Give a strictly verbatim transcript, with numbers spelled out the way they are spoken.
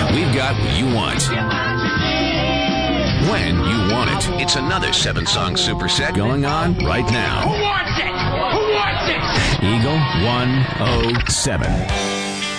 We've got what you want. When you want it. It's another seven-song superset going on right now. Who wants it? Who wants it? Eagle one oh seven.